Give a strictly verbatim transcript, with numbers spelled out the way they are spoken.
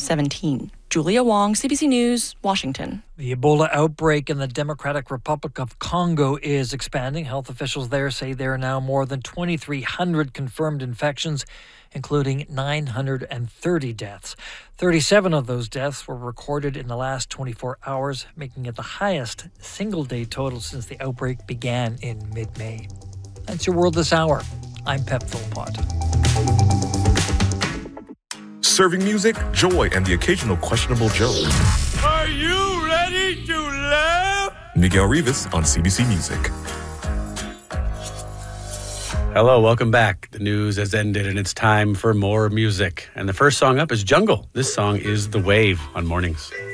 seventeen. Julia Wong, C B C News, Washington. The Ebola outbreak in the Democratic Republic of Congo is expanding. Health officials there say there are now more than twenty-three hundred confirmed infections, including nine hundred thirty deaths. thirty-seven of those deaths were recorded in the last twenty-four hours, making it the highest single-day total since the outbreak began in mid-May. That's your World This Hour. I'm Pep Philpott. Serving music, joy, and the occasional questionable joke. Are you ready to laugh? Miguel Rivas on C B C Music. Hello, welcome back. The news has ended and it's time for more music. And the first song up is Jungle. This song is The Wave on Mornings.